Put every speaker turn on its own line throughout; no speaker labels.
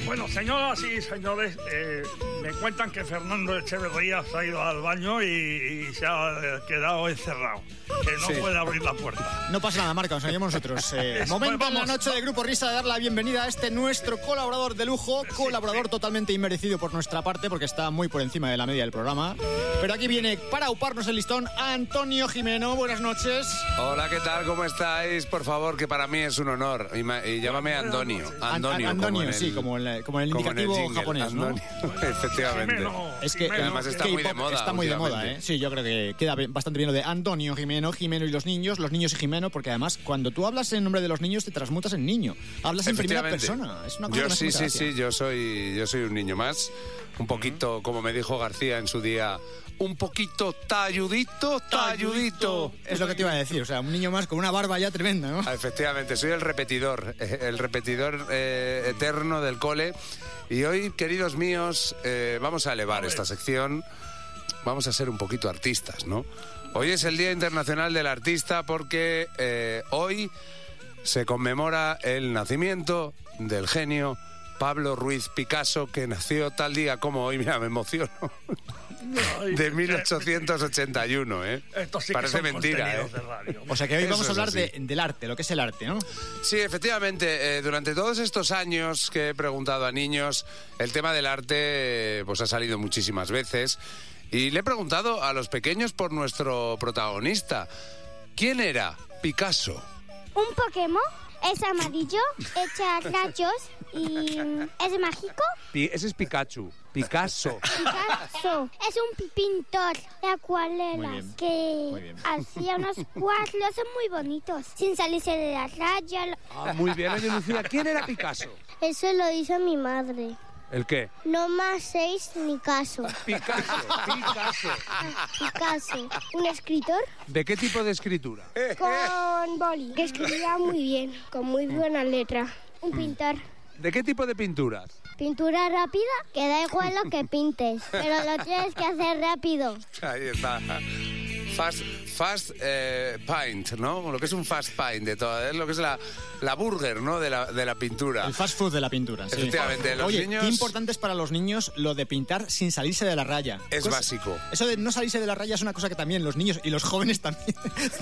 Bueno, señoras y señores, me cuentan que Fernando Echeverría se ha ido al baño y se ha quedado encerrado, que no puede abrir la puerta.
No pasa nada, Marca, nos seguimos nosotros. Momento en la noche de Grupo Risa de dar la bienvenida a este nuestro colaborador de lujo, colaborador totalmente inmerecido por nuestra parte, porque está muy por encima de la media del programa. Pero aquí viene para auparnos el listón Antonio Gimeno. Buenas noches.
Hola, ¿qué tal? ¿Cómo estáis? Por favor, que para mí es un honor. Y llámame Antonio.
Antonio, sí, como en el indicativo japonés, ¿no?
Efectivamente.
Es que
además está muy de moda.
Está muy de moda, ¿eh? Sí, yo creo que queda bastante bien lo de Antonio Gimeno, Gimeno y los niños y Gimeno, porque además cuando tú hablas en nombre de los niños te transmutas en niño. Hablas en primera persona. Es una cosa
yo sí, yo soy un niño más. Un poquito, como me dijo García en su día, un poquito talludito.
Es lo que te iba a decir, o sea, un niño más con una barba ya tremenda, ¿no?
Efectivamente, soy el repetidor eterno del cole. Y hoy, queridos míos, vamos a elevar esta sección, vamos a ser un poquito artistas, ¿no? Hoy es el Día Internacional del Artista porque hoy se conmemora el nacimiento del genio Pablo Ruiz Picasso, que nació tal día como hoy, mira, me emociono, de 1881, ¿eh?
Esto sí
parece
que son
mentira, ¿eh?
de radio.
O sea que hoy vamos a hablar
así.
del arte, lo que es el arte, ¿no?
Sí, efectivamente, durante todos estos años que he preguntado a niños, el tema del arte pues ha salido muchísimas veces y le he preguntado a los pequeños por nuestro protagonista. ¿Quién era Picasso?
Un Pokémon, es amarillo, echa rayos y es mágico.
Ese es Pikachu. Picasso.
Picasso es un pintor de acuarelas que hacía unos cuadros muy bonitos, sin salirse de la raya.
Muy bien, oye, Lucía, ¿quién era Picasso?
Eso lo hizo mi madre.
¿El qué?
No más 6 ni caso.
Picasso.
Picasso, un escritor
¿De qué tipo de escritura?
con boli, que escribía muy bien, con muy buena letra. Un pintor.
¿De qué tipo de pinturas?
Pintura rápida, que da igual lo que pintes, pero lo tienes que hacer rápido.
Ahí está. Fast paint, ¿no? Lo que es un fast paint de todo, es lo que es la burger, ¿no? De la pintura.
El fast food de la pintura, sí.
Efectivamente, los
Oye,
niños...
qué importante es para los niños lo de pintar sin salirse de la raya.
Es básico.
Eso de no salirse de la raya es una cosa que también los niños y los jóvenes también.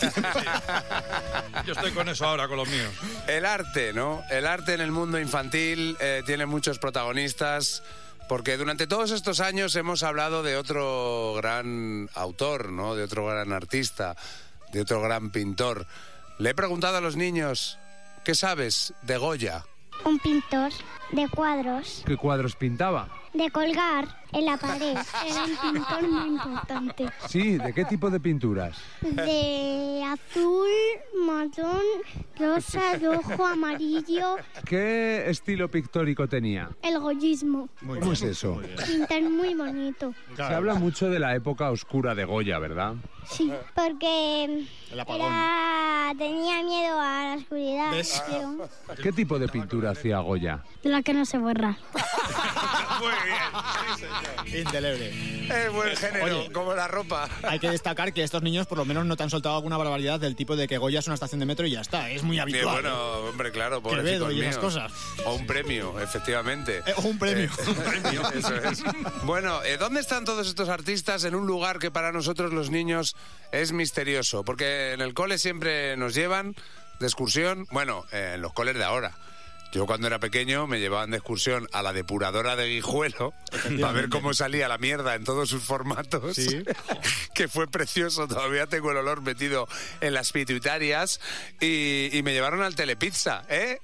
Yo estoy con eso ahora, con los míos.
El arte, ¿no? El arte en el mundo infantil tiene muchos protagonistas, porque durante todos estos años hemos hablado de otro gran autor, ¿no? De otro gran artista, de otro gran pintor. Le he preguntado a los niños, ¿qué sabes de Goya?
Un pintor de cuadros,
¿Qué cuadros pintaba?
de colgar en la pared. Era un pintor muy importante.
Sí, ¿de qué tipo de pinturas?
De azul, marrón, rosa, rojo, amarillo,
¿Qué estilo pictórico tenía?
el goyismo.
¿Cómo es eso?
Pintar muy bonito.
Se habla mucho de la época oscura de Goya, ¿verdad?
Sí, porque
El apagón.
tenía miedo a la oscuridad.
¿Ves?
Creo.
¿Qué tipo de pintura hacía Goya?
De la que no se borra.
Muy bien.
Indeleble.
Es buen género,
Oye.
como la ropa.
Hay que destacar que estos niños por lo menos no te han soltado alguna barbaridad del tipo de que Goya es una estación de metro y ya está. Es muy habitual.
Bueno, hombre, claro,
Quevedo
pobrecitos
y esas
míos.
cosas.
O un premio, efectivamente.
O un premio.
Eso es. Bueno, ¿dónde están todos estos artistas en un lugar que para nosotros los niños es misterioso? Porque en el cole siempre nos llevan de excursión, bueno, en los coles de ahora. Yo cuando era pequeño me llevaban de excursión a la depuradora de Guijuelo para ver cómo salía la mierda en todos sus formatos,
Sí.
que fue precioso, todavía tengo el olor metido en las pituitarias, y me llevaron al Telepizza, ¿eh?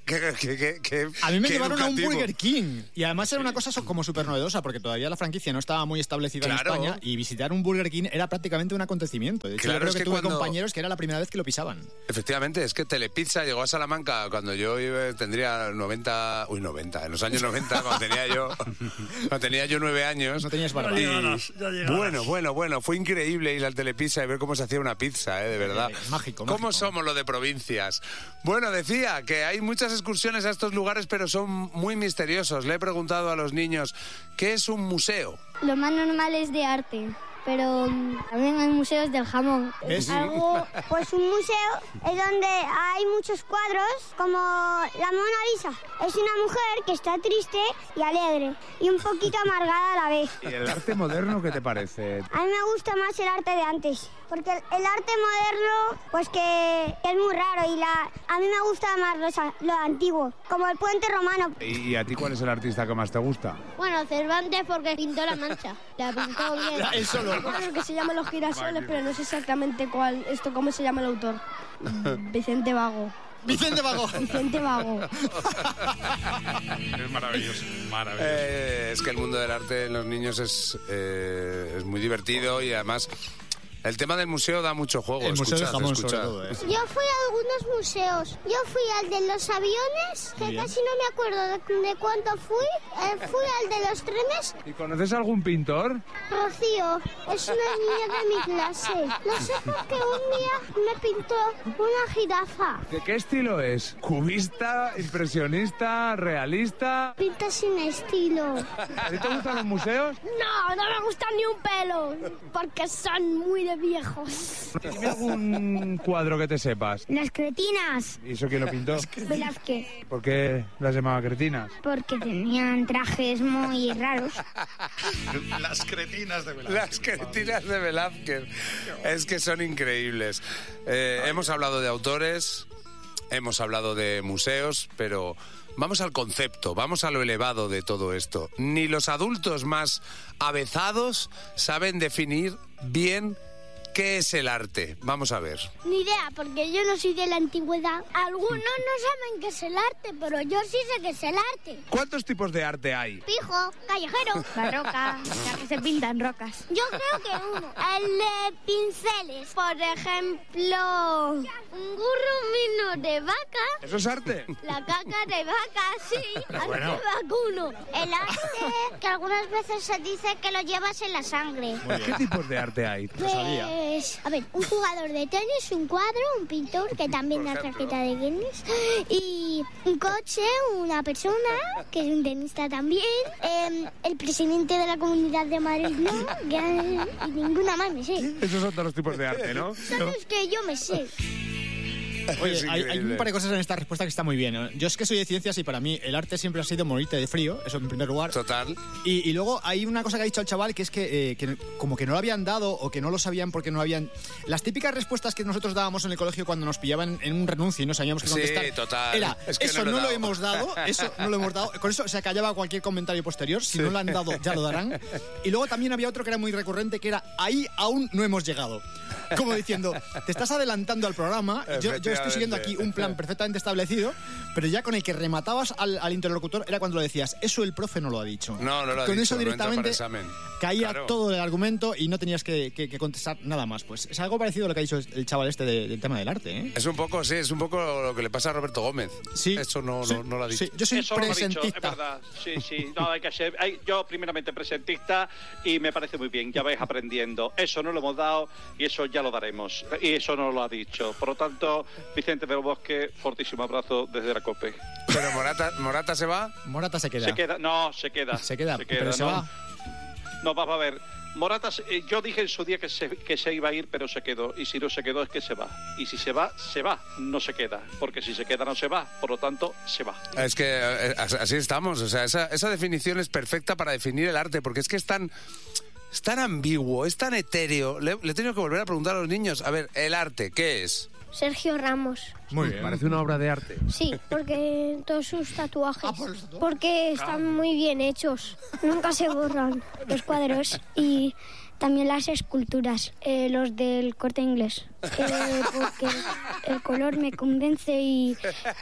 A mí me
qué
llevaron a un
educativo.
Burger King. Y además era una cosa como súper novedosa, porque todavía la franquicia no estaba muy establecida
Claro.
en España. Y visitar un Burger King era prácticamente un acontecimiento. De hecho,
Claro,
yo creo
es
que
que
tuve
cuando-
compañeros que era la primera vez que lo pisaban.
Efectivamente, es que Telepizza llegó a Salamanca cuando yo tendría 90, en los años 90, cuando tenía yo 9 años.
No tenías barba.
Ya llegarás, ya llegarás.
Bueno, fue increíble ir al Telepizza y ver cómo se hacía una pizza, de verdad.
Mágico,
¿Cómo
mágico.
somos los de provincias? Bueno, decía que hay muchas excursiones a estos lugares, pero son muy misteriosos. Le he preguntado a los niños, ¿qué es un museo?
Lo más normal es de arte. pero también hay museos del jamón.
¿Ves?
Pues un museo es donde hay muchos cuadros, como la Mona Lisa. Es una mujer que está triste y alegre, y un poquito amargada a la vez.
¿Y el arte moderno qué te parece?
A mí me gusta más el arte de antes, porque el arte moderno, pues que es muy raro, y a mí me gusta más lo antiguo, como el puente romano.
¿Y a ti cuál es el artista que más te gusta?
Bueno, Cervantes, porque pintó la Mancha. La pintó bien.
Él solo.
Bueno, que se llama Los Girasoles, pero no sé exactamente cómo se llama el autor. Vicente Vago.
Vicente Vago.
Vicente Vago.
Es maravilloso, maravilloso.
Es que el mundo del arte en los niños es muy divertido y además el tema del museo da mucho juego.
El museo del jamón,
escuchad.
sobre todo, ¿eh?
Yo fui a algunos museos. Yo fui al de los aviones, que casi no me acuerdo de cuánto fui. Fui al de los trenes.
¿Y conoces algún pintor?
Rocío, es una niña de mi clase. No sé por qué un día me pintó una jirafa.
¿De qué estilo es? ¿Cubista, impresionista, realista?
Pinta sin estilo.
¿A ti te gustan los museos?
No me gusta ni un pelo, porque son muy de viejos.
Dime algún cuadro que te sepas.
Las cretinas.
¿Y eso quién lo pintó?
Velázquez.
¿Por qué las llamaba cretinas?
Porque tenían trajes muy raros.
Las cretinas de Velázquez.
Las cretinas de Velázquez. Es que son increíbles. Hemos hablado de autores, hemos hablado de museos, pero vamos al concepto, vamos a lo elevado de todo esto. Ni los adultos más avezados saben definir bien qué es el arte. Vamos a ver.
Ni idea, porque yo no soy de la antigüedad. Algunos no saben qué es el arte, pero yo sí sé qué es el arte.
¿Cuántos tipos de arte hay?
Pijo, callejero.
La roca, la que se pintan rocas.
Yo creo que uno. El de pinceles. Por ejemplo, un gurrumino de vaca.
¿Eso es arte?
La caca de vaca, sí. Bueno. Vacuno. El arte que algunas veces se dice que lo llevas en la sangre.
¿Qué tipos de arte hay?
Lo sabía.
Pues, a ver, un jugador de tenis, un cuadro, un pintor que también da tarjeta de Guinness, y un coche, una persona que es un tenista también, el presidente de la Comunidad de Madrid, no, y ninguna más me sé.
Esos son todos los tipos de arte, ¿no?
Son los que yo me sé.
Oye,
Es
hay un
increíble.
par de cosas en esta respuesta que está muy bien, ¿no? Yo es que soy de ciencias y para mí el arte siempre ha sido morirte de frío, eso en primer lugar.
Total.
Y luego hay una cosa que ha dicho el chaval, que es que como que no lo habían dado o que no lo sabían porque no habían... Las típicas respuestas que nosotros dábamos en el colegio cuando nos pillaban en un renuncio y no sabíamos qué contestar.
Sí, total.
Era,
Es que
eso
no lo he
no lo
dado.
hemos dado, eso no lo hemos dado. Con eso se acallaba cualquier comentario posterior. Si no lo han dado, ya lo darán. Y luego también había otro que era muy recurrente, que era, ahí aún no hemos llegado. Como diciendo, te estás adelantando al programa, yo estoy siguiendo aquí un plan perfectamente establecido, pero ya con el que rematabas al interlocutor era cuando lo decías, eso el profe no lo ha dicho.
No lo ha
con
dicho,
eso
no entra
directamente
para examen.
caía
Claro.
todo el argumento y no tenías que contestar nada más. Pues es algo parecido a lo que ha dicho el chaval este del tema del arte, ¿eh?
Es un poco lo que le pasa a Roberto Gómez.
Sí.
Eso no lo ha dicho.
Sí, yo soy
Eso no lo he dicho, es
presentista.
verdad. Sí, no, hay que ser. Yo, primeramente, presentista y me parece muy bien, ya vais aprendiendo. Eso no lo hemos dado y eso ya lo daremos. Y eso no lo ha dicho. Por lo tanto, Vicente del Bosque, fortísimo abrazo desde la COPE.
Pero Morata se va.
Morata se queda.
Se queda, no, se queda.
Se queda, pero se
no.
va.
No, vamos a ver. Morata, yo dije en su día que se iba a ir, pero se quedó. Y si no se quedó, es que se va. Y si se va, no se queda. Porque si se queda, no se va. Por lo tanto, se va.
Es que así estamos. O sea, esa definición es perfecta para definir el arte, porque es que es tan ambiguo, es tan etéreo. Le he tenido que volver a preguntar a los niños. A ver, el arte, ¿qué es?
Sergio Ramos.
Muy bien.
Parece una obra de arte.
Sí, porque todos sus tatuajes. Porque están muy bien hechos. Nunca se borran los cuadros y también las esculturas, los del Corte Inglés. Porque el color me convence y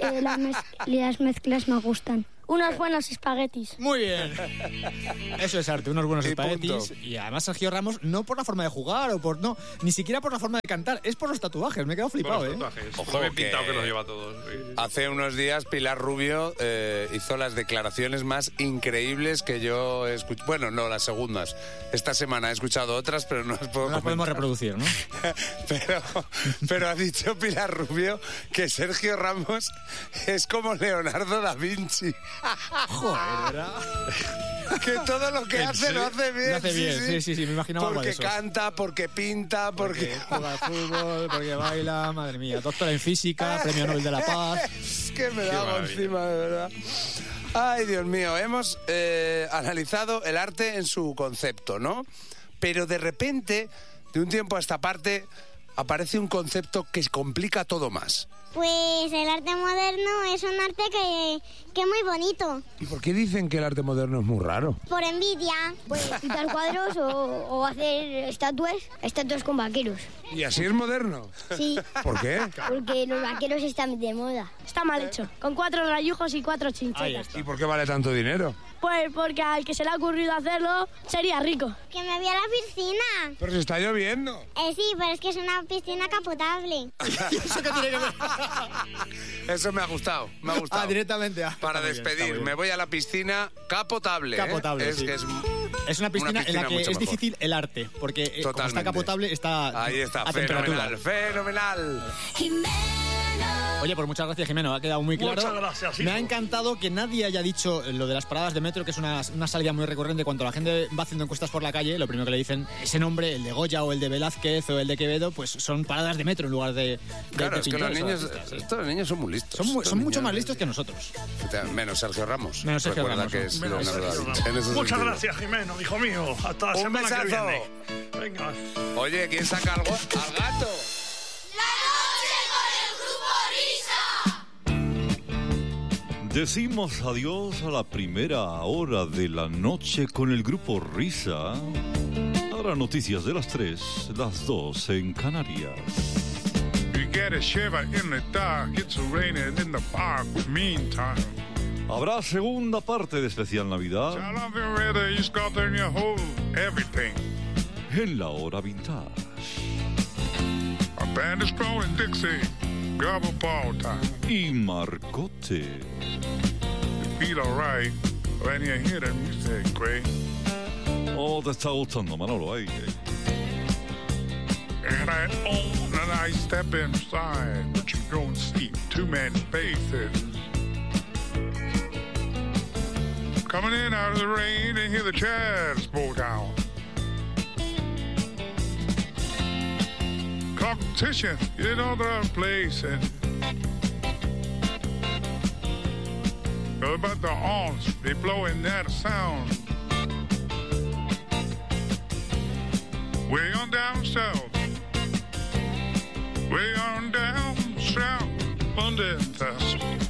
las mezclas me gustan. Unos buenos espaguetis.
Muy bien. Eso es arte, unos buenos
Y
espaguetis.
punto.
Y además Sergio Ramos, no por la forma de jugar o no, ni siquiera por la forma de cantar, es por los tatuajes. Me he quedado flipado,
Bueno, los tatuajes.
Ojo,
Lo bien
que-
pintado que los lleva todos.
Hace unos días Pilar Rubio hizo las declaraciones más increíbles que yo he escuchado. Bueno, no, las segundas. Esta semana he escuchado otras, pero no las puedo
No las podemos
comentar.
reproducir, ¿no?
pero ha dicho Pilar Rubio que Sergio Ramos es como Leonardo da Vinci.
Joder, ¿verdad?
Que todo lo que hace lo hace bien.
Lo hace bien, sí, me imaginaba algo de
Porque
eso.
canta, porque pinta, porque
juega al fútbol, porque baila, madre mía. Doctora en física, premio Nobel de la Paz.
Es que me da encima, de verdad. Ay, Dios mío, hemos analizado el arte en su concepto, ¿no? Pero de repente, de un tiempo a esta parte, aparece un concepto que complica todo más.
Pues el arte moderno es un arte que es muy bonito.
¿Y por qué dicen que el arte moderno es muy raro?
Por envidia.
Pues pintar cuadros o hacer estatuas con vaqueros.
¿Y así es moderno?
Sí.
¿Por qué?
Porque los vaqueros están de moda.
Está mal hecho, con 4 rayujos y 4 chinchetas.
¿Y por qué vale tanto dinero?
Pues porque al que se le ha ocurrido hacerlo sería rico.
Que me voy a la piscina.
Pero se está lloviendo.
Sí, pero es que es una piscina capotable.
¿Eso qué tiene que ver?
Eso me ha gustado,
Ah, directamente.
Para despedir, me voy a la piscina capotable.
Capotable,
sí.
que es una piscina en la que es difícil el arte, porque como está capotable, está
ahí está,
a
fenomenal,
temperatura.
Fenomenal.
Oye, pues muchas gracias, Jimeno, ha quedado muy claro.
Muchas gracias, hijo.
Me ha encantado que nadie haya dicho lo de las paradas de metro, que es una salida muy recurrente. Cuando la gente va haciendo encuestas por la calle, lo primero que le dicen, ese nombre, el de Goya o el de Velázquez o el de Quevedo, pues son paradas de metro en lugar de
Claro, es que los
pintores
niños,
o artistas, sí.
estos niños son muy listos.
Son mucho más listos que nosotros.
Menos Sergio Ramos.
Menos Sergio
Recuerda
Ramos,
que
¿no?
es
Menos
Leonardo
Sergio
da
Ramos.
Vinci. En ese
Muchas
sentido.
gracias, Jimeno, hijo mío. Hasta la
Un
semana que
besazo.
viene. Venga.
Oye, ¿quién saca al gato?
Decimos adiós a la primera hora de la noche con el grupo Risa. Ahora noticias de las 3, las 2 en Canarias.
You get a shiver in the dark, it's raining in the park. Meantime,
Habrá segunda parte de Especial Navidad
I love you whether you got in your whole everything.
en la hora vintage.
A band is growing Dixie, gobble ball time.
Y Marcote.
You feel alright when you hear the music, great.
Oh, te está gustando, Manolo. Ay, ay.
And I own and I step inside, but you don't see too many faces. Coming in out of the rain and hear the jazz bow down. Competition in other places. But the horns, they blowing that sound. Way on down